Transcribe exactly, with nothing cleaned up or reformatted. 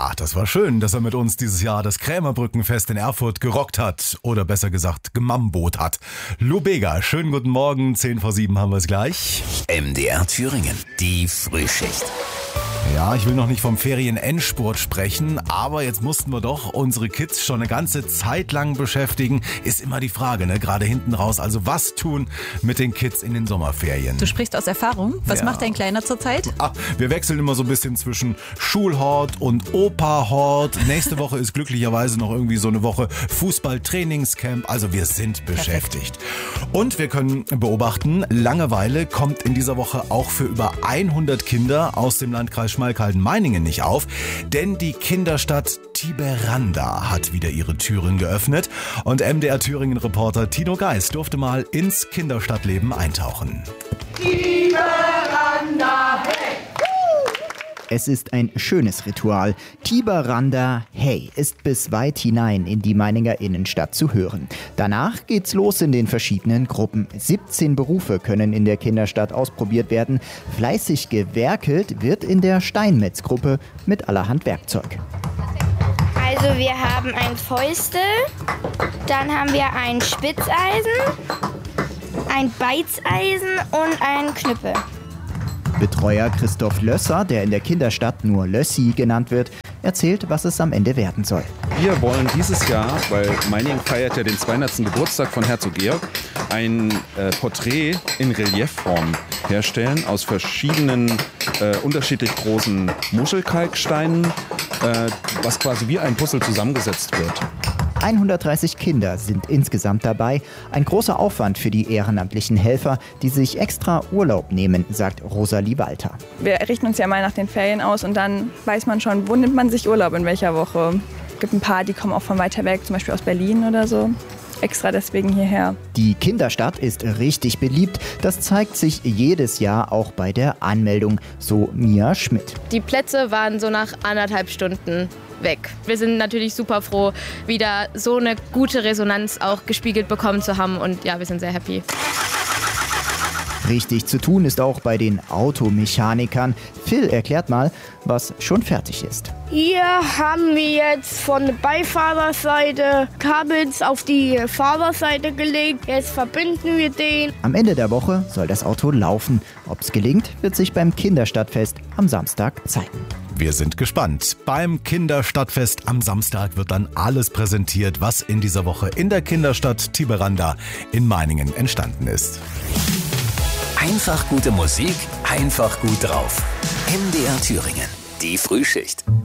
Ja, das war schön, dass er mit uns dieses Jahr das Krämerbrückenfest in Erfurt gerockt hat. Oder besser gesagt, gemambot hat. Lou Bega, schönen guten Morgen. zehn vor sieben haben wir es gleich. M D R Thüringen, die Frühschicht. Ja, ich will noch nicht vom Ferien-Endspurt sprechen, aber jetzt mussten wir doch unsere Kids schon eine ganze Zeit lang beschäftigen. Ist immer die Frage, ne? Gerade hinten raus. Also was tun mit den Kids in den Sommerferien? Du sprichst aus Erfahrung. Was Ja. macht dein Kleiner zurzeit? Ah, wir wechseln immer so ein bisschen zwischen Schulhort und Opa-Hort. Nächste Woche ist glücklicherweise noch irgendwie so eine Woche Fußball-Trainingscamp. Also wir sind beschäftigt. Und wir können beobachten, Langeweile kommt in dieser Woche auch für über hundert Kinder aus dem Landkreis Schmalkalden-Meiningen nicht auf, denn die Kinderstadt Tiberanda hat wieder ihre Türen geöffnet und M D R Thüringen-Reporter Tino Geis durfte mal ins Kinderstadtleben eintauchen. Tiberanda, hey! Es ist ein schönes Ritual. Tiberanda Hey ist bis weit hinein in die Meininger Innenstadt zu hören. Danach geht's los in den verschiedenen Gruppen. siebzehn Berufe können in der Kinderstadt ausprobiert werden. Fleißig gewerkelt wird in der Steinmetzgruppe mit allerhand Werkzeug. Also wir haben ein Fäustel, dann haben wir ein Spitzeisen, ein Beizeisen und ein Knüppel. Betreuer Christoph Lösser, der in der Kinderstadt nur Lössi genannt wird, erzählt, was es am Ende werden soll. Wir wollen dieses Jahr, weil Meiningen feiert ja den zweihundertsten Geburtstag von Herzog Georg, ein äh, Porträt in Reliefform herstellen aus verschiedenen äh, unterschiedlich großen Muschelkalksteinen, äh, was quasi wie ein Puzzle zusammengesetzt wird. hundertdreißig Kinder sind insgesamt dabei. Ein großer Aufwand für die ehrenamtlichen Helfer, die sich extra Urlaub nehmen, sagt Rosalie Walter. Wir richten uns ja mal nach den Ferien aus und dann weiß man schon, wo nimmt man sich Urlaub, in welcher Woche. Es gibt ein paar, die kommen auch von weiter weg, zum Beispiel aus Berlin oder so. Extra deswegen hierher. Die Kinderstadt ist richtig beliebt. Das zeigt sich jedes Jahr auch bei der Anmeldung, so Mia Schmidt. Die Plätze waren so nach anderthalb Stunden weg. Wir sind natürlich super froh, wieder so eine gute Resonanz auch gespiegelt bekommen zu haben und ja, wir sind sehr happy. Richtig zu tun ist auch bei den Automechanikern. Phil erklärt mal, was schon fertig ist. Hier haben wir jetzt von der Beifahrerseite Kabels auf die Fahrerseite gelegt. Jetzt verbinden wir den. Am Ende der Woche soll das Auto laufen. Ob's gelingt, wird sich beim Kinderstadtfest am Samstag zeigen. Wir sind gespannt. Beim Kinderstadtfest am Samstag wird dann alles präsentiert, was in dieser Woche in der Kinderstadt Tiberanda in Meiningen entstanden ist. Einfach gute Musik, einfach gut drauf. M D R Thüringen, die Frühschicht.